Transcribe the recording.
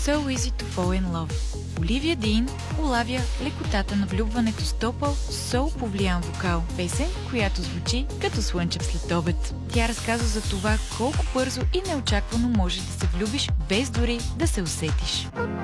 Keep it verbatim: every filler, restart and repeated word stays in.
So Easy to Fall in Love. Оливия Дин улавя лекотата на влюбването с топъл, соул повлиян вокал. Песен, която звучи като слънчев следобед. Тя разказва за това колко бързо и неочаквано може да се влюбиш без дори да се усетиш.